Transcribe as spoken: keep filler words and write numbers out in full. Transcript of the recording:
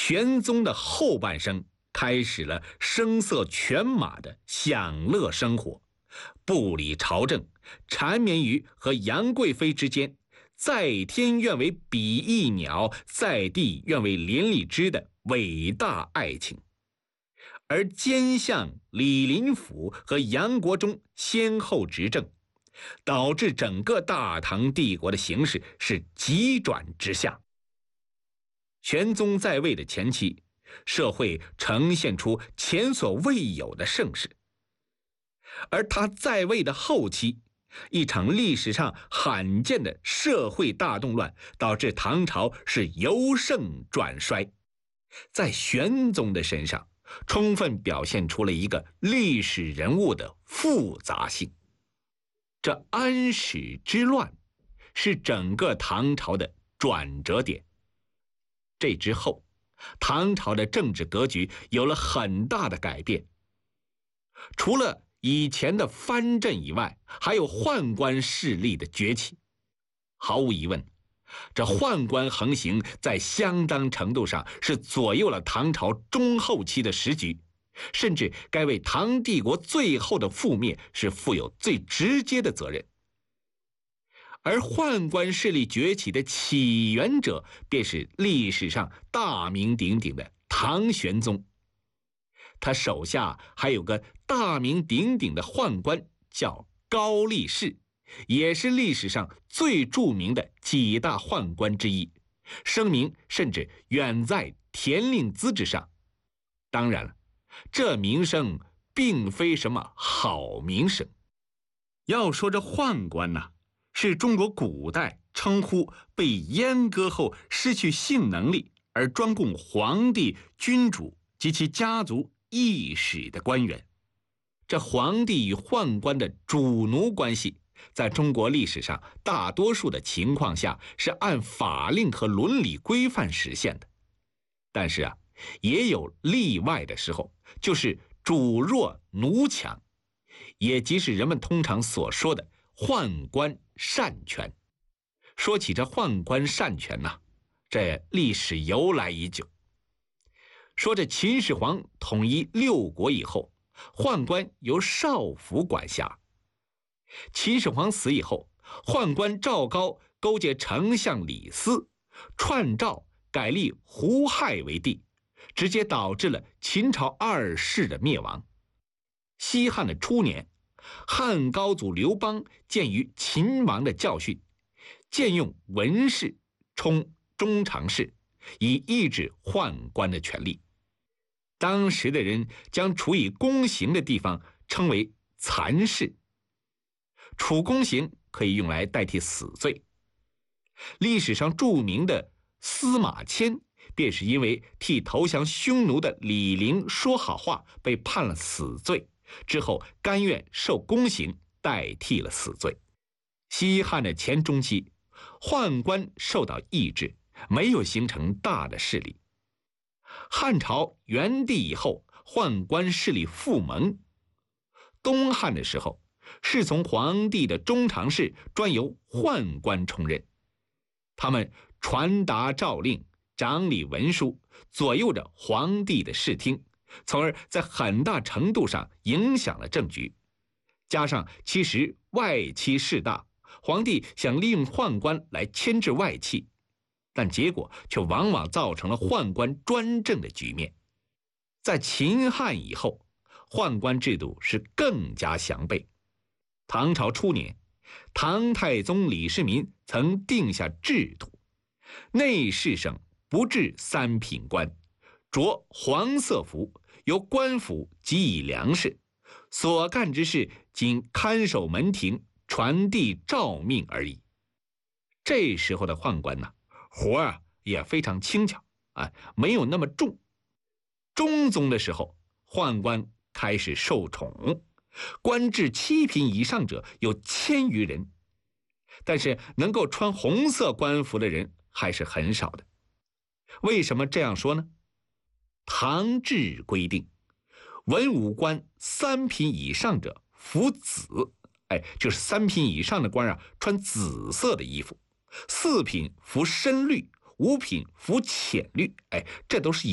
玄宗的后半生开始了声色犬马的享乐生活，不理朝政，缠绵于和杨贵妃之间在天愿为比翼鸟，在地愿为连理枝的伟大爱情。而奸相李林甫和杨国忠先后执政，导致整个大唐帝国的形势是急转直下。玄宗在位的前期，社会呈现出前所未有的盛世，而他在位的后期，一场历史上罕见的社会大动乱导致唐朝是由盛转衰，在玄宗的身上充分表现出了一个历史人物的复杂性。这安史之乱是整个唐朝的转折点。这之后，唐朝的政治格局有了很大的改变。除了以前的藩镇以外，还有宦官势力的崛起。毫无疑问，这宦官横行在相当程度上是左右了唐朝中后期的时局，甚至该为唐帝国最后的覆灭是负有最直接的责任。而宦官势力崛起的起源者，便是历史上大名鼎鼎的唐玄宗。他手下还有个大名鼎鼎的宦官叫高力士，也是历史上最著名的几大宦官之一，声名甚至远在田令孜之上。当然了，这名声并非什么好名声。要说这宦官呢、啊，是中国古代称呼被阉割后失去性能力而专供皇帝、君主及其家族役使的官员。这皇帝与宦官的主奴关系，在中国历史上大多数的情况下是按法令和伦理规范实现的。但是啊，也有例外的时候，就是主弱奴强，也即是人们通常所说的宦官擅权。说起这宦官擅权呐、啊，这历史由来已久。说这秦始皇统一六国以后，宦官由少府管辖。秦始皇死以后，宦官赵高勾结丞相李斯，篡赵改立胡亥为帝，直接导致了秦朝二世的灭亡。西汉的初年，汉高祖刘邦鉴于秦王的教训，荐用文士充中常侍，以抑制宦官的权力。当时的人将处以宫刑的地方称为蚕室。处宫刑可以用来代替死罪。历史上著名的司马迁，便是因为替投降匈奴的李陵说好话，被判了死罪，之后甘愿受宫刑代替了死罪。西汉的前中期，宦官受到抑制，没有形成大的势力。汉朝元帝以后，宦官势力复萌。东汉的时候，侍从皇帝的中常侍专由宦官充任，他们传达诏令，掌理文书，左右着皇帝的视听，从而在很大程度上影响了政局。加上其实外戚势大，皇帝想利用宦官来牵制外戚，但结果却往往造成了宦官专政的局面。在秦汉以后，宦官制度是更加详备。唐朝初年，唐太宗李世民曾定下制度，内侍省不置三品官，着黄色服，由官府给以粮食，所干之事仅看守门庭，传递诏命而已。这时候的宦官呢、啊，活啊也非常轻巧啊，没有那么重。中宗的时候，宦官开始受宠，官至七品以上者有千余人，但是能够穿红色官服的人还是很少的。为什么这样说呢？唐制规定，文武官三品以上者服紫，哎，就是三品以上的官啊，穿紫色的衣服；四品服深绿，五品服浅绿，哎，这都是